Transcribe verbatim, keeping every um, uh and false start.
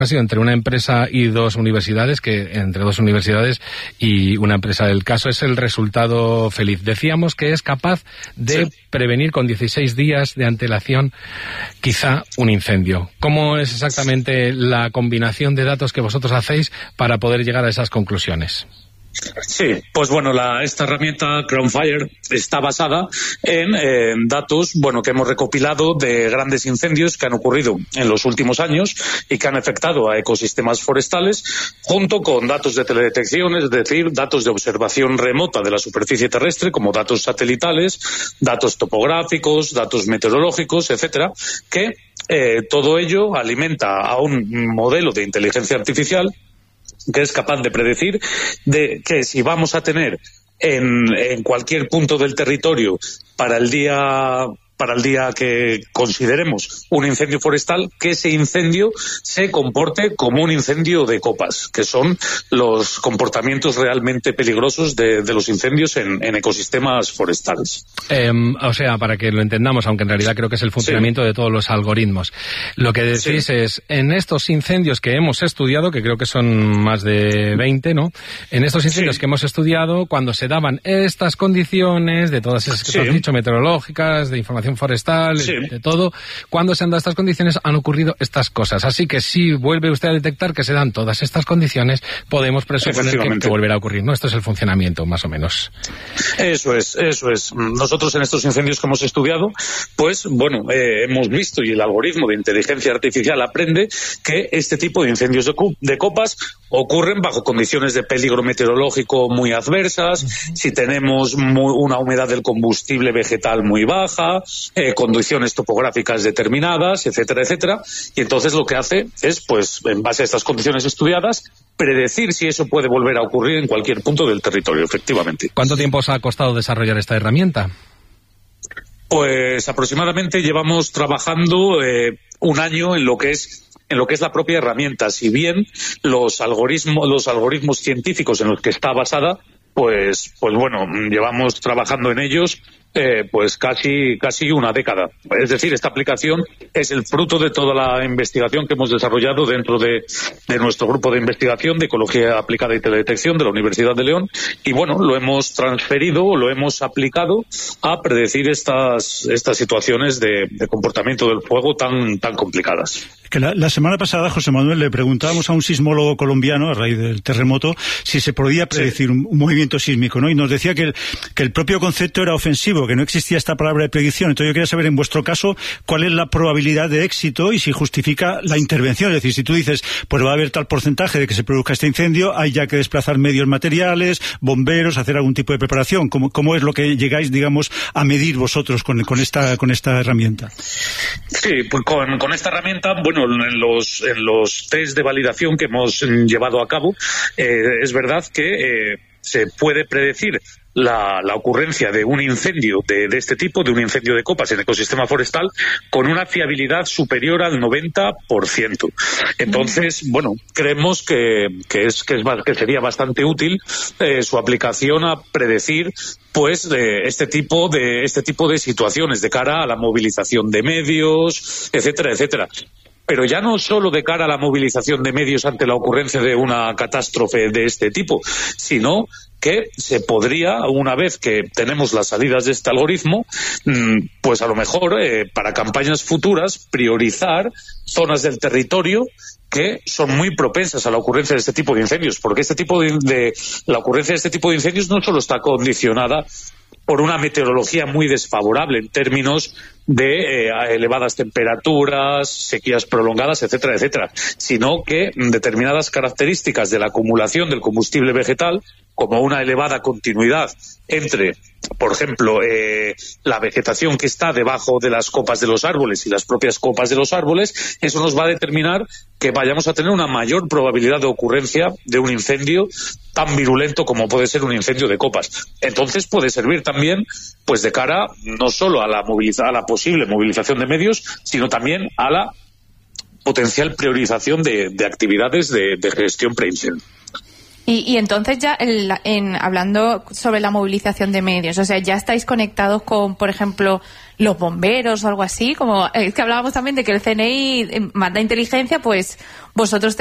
ha sido entre una empresa y dos universidades, que entre dos universidades y una empresa del caso es el resultado feliz. Decíamos que es capaz de sí. prevenir con dieciséis días de antelación quizá un incendio. ¿Cómo es exactamente la combinación de datos que vosotros hacéis para poder llegar a esas conclusiones? Sí, pues bueno, la, esta herramienta Groundfire está basada en eh, datos, bueno, que hemos recopilado de grandes incendios que han ocurrido en los últimos años y que han afectado a ecosistemas forestales, junto con datos de teledetección, es decir, datos de observación remota de la superficie terrestre, como datos satelitales, datos topográficos, datos meteorológicos, etcétera, que eh, todo ello alimenta a un modelo de inteligencia artificial que es capaz de predecir de que si vamos a tener en, en cualquier punto del territorio para el día para el día que consideremos un incendio forestal, que ese incendio se comporte como un incendio de copas, que son los comportamientos realmente peligrosos de, de los incendios en, en ecosistemas forestales. Eh, o sea, para que lo entendamos, aunque en realidad creo que es el funcionamiento sí. de todos los algoritmos. Lo que decís sí. es, en estos incendios que hemos estudiado, que creo que son más de veinte, ¿no? En estos incendios sí. que hemos estudiado, cuando se daban estas condiciones, de todas esas que sí. tú has dicho, meteorológicas, de información forestal, sí. de todo, cuando se han dado estas condiciones han ocurrido estas cosas. Así que si vuelve usted a detectar que se dan todas estas condiciones, podemos presuponer que, que volverá a ocurrir, ¿no? Esto es el funcionamiento, más o menos. Eso es, eso es. Nosotros en estos incendios que hemos estudiado, pues, bueno, eh, hemos visto y el algoritmo de inteligencia artificial aprende que este tipo de incendios de, co de copas ocurren bajo condiciones de peligro meteorológico muy adversas, uh-huh. si tenemos muy, una humedad del combustible vegetal muy baja, Eh, condiciones topográficas determinadas, etcétera, etcétera, y entonces lo que hace es, pues, en base a estas condiciones estudiadas, predecir si eso puede volver a ocurrir en cualquier punto del territorio, efectivamente. ¿Cuánto tiempo os ha costado desarrollar esta herramienta? Pues aproximadamente llevamos trabajando eh, un año en lo que es en lo que es la propia herramienta, si bien los algoritmos, los algoritmos científicos en los que está basada, pues, pues bueno, llevamos trabajando en ellos Eh, pues casi casi una década. Es decir, esta aplicación es el fruto de toda la investigación que hemos desarrollado dentro de, de nuestro grupo de investigación de ecología aplicada y teledetección de la Universidad de León, y bueno, lo hemos transferido, lo hemos aplicado a predecir estas estas situaciones de, de comportamiento del fuego tan tan complicadas. Que la, la semana pasada, José Manuel, le preguntábamos a un sismólogo colombiano, a raíz del terremoto, si se podía predecir sí. un, un movimiento sísmico, ¿no? Y nos decía que el, que el propio concepto era ofensivo, que no existía esta palabra de predicción. Entonces yo quería saber, en vuestro caso, cuál es la probabilidad de éxito y si justifica la intervención. Es decir, si tú dices, pues va a haber tal porcentaje de que se produzca este incendio, hay ya que desplazar medios materiales, bomberos, hacer algún tipo de preparación. ¿Cómo, cómo es lo que llegáis, digamos, a medir vosotros con, con esta con esta herramienta? Sí, pues con, con esta herramienta, bueno, en los, en los test de validación que hemos llevado a cabo, eh, es verdad que eh, se puede predecir La, la ocurrencia de un incendio de, de este tipo, de un incendio de copas en ecosistema forestal, con una fiabilidad superior al noventa por ciento. Entonces, bueno, creemos que, que, es, que, es, que sería bastante útil eh, su aplicación a predecir pues de este tipo de este tipo de situaciones de cara a la movilización de medios, etcétera, etcétera. Pero ya no solo de cara a la movilización de medios ante la ocurrencia de una catástrofe de este tipo, sino que se podría, una vez que tenemos las salidas de este algoritmo, pues a lo mejor eh, para campañas futuras priorizar zonas del territorio que son muy propensas a la ocurrencia de este tipo de incendios, porque este tipo de, de la ocurrencia de este tipo de incendios no solo está condicionada por una meteorología muy desfavorable en términos de eh, elevadas temperaturas, sequías prolongadas, etcétera, etcétera, sino que determinadas características de la acumulación del combustible vegetal, como una elevada continuidad entre, por ejemplo, eh, la vegetación que está debajo de las copas de los árboles y las propias copas de los árboles, eso nos va a determinar que vayamos a tener una mayor probabilidad de ocurrencia de un incendio tan virulento como puede ser un incendio de copas. Entonces puede servir también pues de cara no solo a la, moviliza a la posible movilización de medios, sino también a la potencial priorización de, de actividades de, de gestión preincendio. Y, y entonces ya, en, en, hablando sobre la movilización de medios, o sea, ya estáis conectados con, por ejemplo, los bomberos o algo así, como eh, que hablábamos también de que el C N I manda inteligencia, pues vosotros